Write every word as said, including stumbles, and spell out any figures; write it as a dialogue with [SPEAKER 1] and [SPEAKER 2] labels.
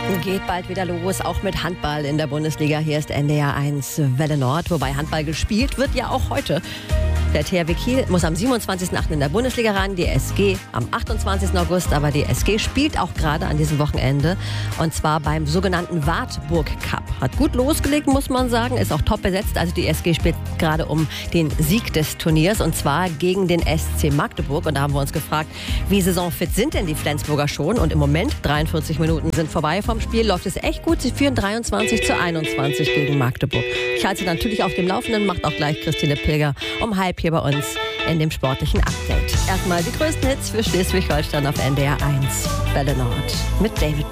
[SPEAKER 1] Geht bald wieder los, auch mit Handball in der Bundesliga. Hier ist N D R eins Welle Nord, wobei Handball gespielt wird ja auch heute. Der T H W Kiel muss am siebenundzwanzigsten achten in der Bundesliga ran, die S G am achtundzwanzigsten August. Aber die S G spielt auch gerade an diesem Wochenende und zwar beim sogenannten Wartburg Cup. Hat gut losgelegt, muss man sagen, ist auch top besetzt. Also die S G spielt gerade um den Sieg des Turniers und zwar gegen den S C Magdeburg. Und da haben wir uns gefragt, wie saisonfit sind denn die Flensburger schon? Und im Moment, dreiundvierzig Minuten sind vorbei vom Spiel, läuft es echt gut. Sie führen dreiundzwanzig zu einundzwanzig gegen Magdeburg. Ich halte Sie natürlich auf dem Laufenden, macht auch gleich Christine Pilger um halb hier bei uns in dem sportlichen Update. Erstmal die größten Hits für Schleswig-Holstein auf N D R eins Welle Nord mit David